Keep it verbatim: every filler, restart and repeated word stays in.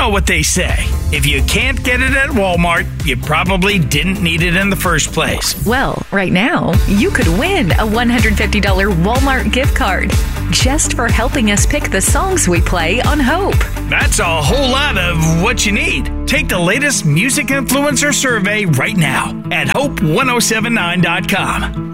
know what they say. If you can't get it at Walmart, you probably didn't need it in the first place. Well, right now, you could win a one hundred fifty dollars Walmart gift card just for helping us pick the songs we play on Hope. That's a whole lot of what you need. Take the latest music influencer survey right now at hope ten seventy-nine dot com.